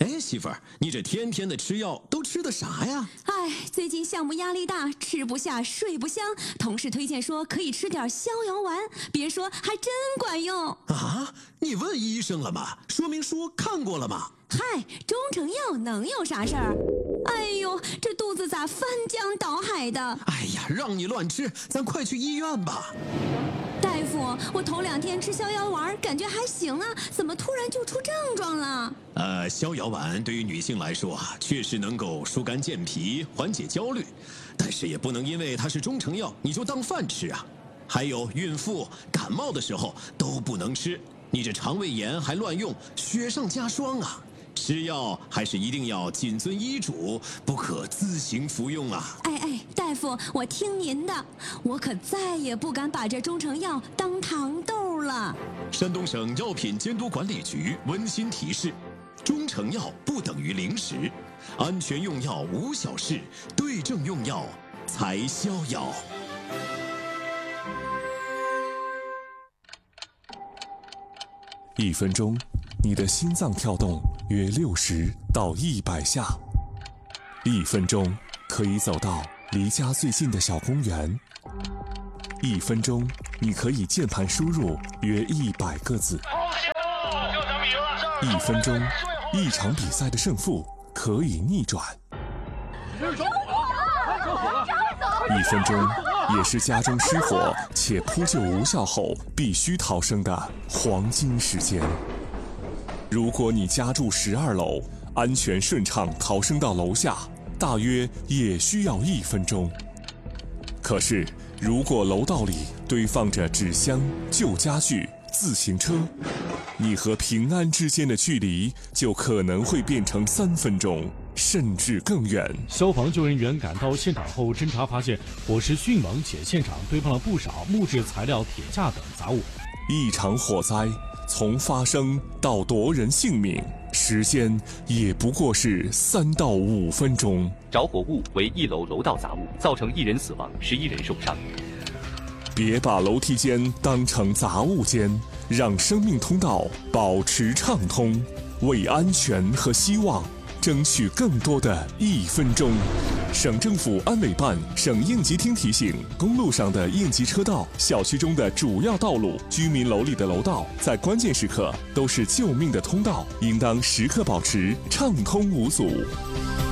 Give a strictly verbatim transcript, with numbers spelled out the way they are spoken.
哎，媳妇儿，你这天天的吃药都吃的啥呀？ 哎，最近项目压力大，吃不下，睡不香。同事推荐说可以吃点逍遥丸，别说还真管用啊！你问医生了吗？说明书看过了吗？ 嗨，中成药能有啥事儿？哎呦，这肚子咋翻江倒海的？ 哎呀，让你乱吃，咱快去医院吧。 大夫，我头两天吃逍遥丸，感觉还行啊，怎么突然就出症状了？ 呃，逍遥丸对于女性来说啊，确实能够疏肝健脾、缓解焦虑，但是也不能因为它是中成药你就当饭吃啊。还有孕妇、感冒的时候都不能吃，你这肠胃炎还乱用，雪上加霜啊！吃药还是一定要谨遵医嘱，不可自行服用啊！ 哎哎，大夫，我听您的，我可再也不敢把这中成药当糖豆了。 山东省药品监督管理局温馨提示：中成药不等于零食，安全用药无小事，对症用药才逍遥。 一分钟，你的心脏跳动约六十到一百下。一分钟可以走到离家最近的小公园。一分钟，你可以键盘输入约一百个字。一分钟，一场比赛的胜负可以逆转。一分钟，也是家中失火且扑救无效后必须逃生的黄金时间。如果你家住十二楼，安全顺畅逃生到楼下，大约也需要一分钟。可是，如果楼道里堆放着纸箱、旧家具、自行车，你和平安之间的距离就可能会变成三分钟，甚至更远。 消防救援员赶到现场后侦查发现，火势迅猛，且现场堆放了不少木质材料、铁架等杂物。 一场火灾从发生到夺人性命，时间也不过是三到五分钟。 着火物为一楼楼道杂物，造成一人死亡，十一人受伤。 别把楼梯间当成杂物间，让生命通道保持畅通，为安全和希望争取更多的一分钟。省政府安委办、省应急厅提醒：公路上的应急车道、小区中的主要道路、居民楼里的楼道，在关键时刻都是救命的通道，应当时刻保持畅通无阻。